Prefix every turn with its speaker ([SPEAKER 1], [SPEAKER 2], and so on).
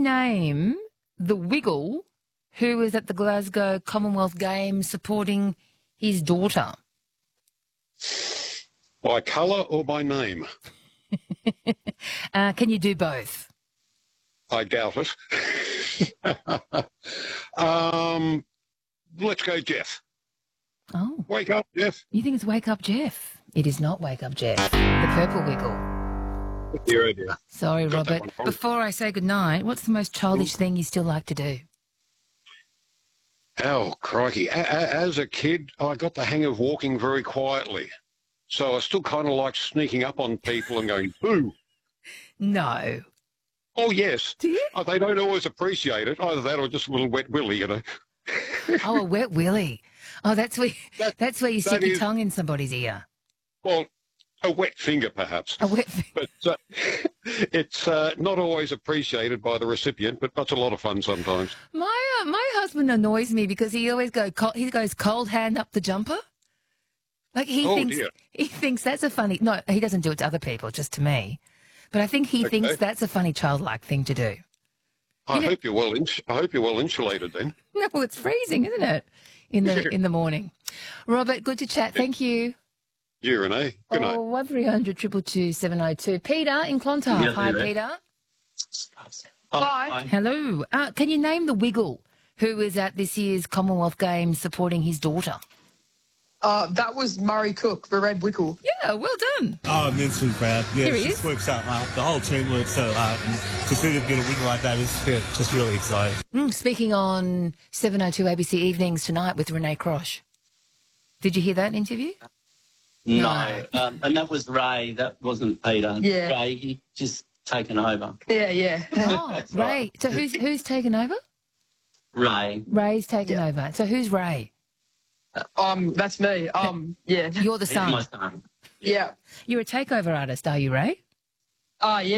[SPEAKER 1] name the Wiggle who was at the Glasgow Commonwealth Games supporting his daughter?
[SPEAKER 2] By colour or by name?
[SPEAKER 1] Can you do both?
[SPEAKER 2] I doubt it. Let's go Jeff.
[SPEAKER 1] Oh.
[SPEAKER 2] Wake up, Jeff.
[SPEAKER 1] You think it's Wake Up Jeff? It is not Wake Up Jeff. The Purple Wiggle.
[SPEAKER 2] Dear, oh dear.
[SPEAKER 1] Sorry,
[SPEAKER 2] Got that
[SPEAKER 1] Robert.
[SPEAKER 2] one wrong.
[SPEAKER 1] Before I say goodnight, what's the most childish thing you still like to do?
[SPEAKER 2] Oh, crikey. As a kid, I got the hang of walking very quietly. So I still kind of like sneaking up on people and going, boo.
[SPEAKER 1] No.
[SPEAKER 2] Oh, yes.
[SPEAKER 1] Do you?
[SPEAKER 2] Oh, they don't always appreciate it. Either that or just a little wet willy, you know.
[SPEAKER 1] Oh, a wet willy. Oh, that's where you stick your
[SPEAKER 2] is-
[SPEAKER 1] tongue in somebody's ear.
[SPEAKER 2] Well, a wet finger, perhaps.
[SPEAKER 1] A wet.
[SPEAKER 2] But it's not always appreciated by the recipient, but that's a lot of fun sometimes.
[SPEAKER 1] My husband annoys me because he always goes cold hand up the jumper. Like he thinks that's a funny. No, he doesn't do it to other people, just to me. But I think he thinks that's a funny childlike thing to do.
[SPEAKER 2] I hope you're well insulated then.
[SPEAKER 1] No, it's freezing, isn't it? In the morning. Robert, good to chat. Thank you.
[SPEAKER 2] You, Renee. Good night.
[SPEAKER 1] 1300 222 702. Peter in Clontarf.
[SPEAKER 3] Yeah,
[SPEAKER 1] Hi,
[SPEAKER 3] there.
[SPEAKER 1] Peter.
[SPEAKER 4] Hi.
[SPEAKER 1] Hello. Can you name the Wiggle who was at this year's Commonwealth Games supporting his daughter?
[SPEAKER 4] That was Murray Cook, the Red Wiggle.
[SPEAKER 1] Yeah, well done.
[SPEAKER 5] Oh, I'm immensely proud. Yeah,
[SPEAKER 1] Here he
[SPEAKER 5] it
[SPEAKER 1] is.
[SPEAKER 5] just works out. The whole team works so hard. And to see them get a win like that is just really exciting.
[SPEAKER 1] Speaking on 702 ABC Evenings tonight with Renee Crosh. Did you hear that interview?
[SPEAKER 3] No. And that was Ray. That wasn't Peter.
[SPEAKER 4] Yeah.
[SPEAKER 3] Ray, he just taken over.
[SPEAKER 4] Yeah.
[SPEAKER 1] Oh, Ray. So who's taken over?
[SPEAKER 3] Ray.
[SPEAKER 1] Ray's taken over. So who's Ray?
[SPEAKER 4] That's me. Yeah.
[SPEAKER 1] You're the
[SPEAKER 3] He's my
[SPEAKER 1] son.
[SPEAKER 3] son.
[SPEAKER 4] Yeah.
[SPEAKER 1] You're a takeover artist, are you, Ray?
[SPEAKER 4] Yeah.